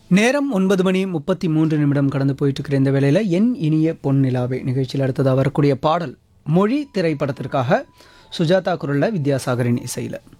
நேரம் 9:33 கடந்து போயிட்டு இருக்கிற இந்த வேளையில் என் இனிய பொன் நிலாவே நிகழ்ச்சியில் அடுத்ததாக வரக்கூடிய பாடல் மொழி திரைப்படத்திற்காக சுஜாதா குரலில் வித்யாசாகரின் இசையில்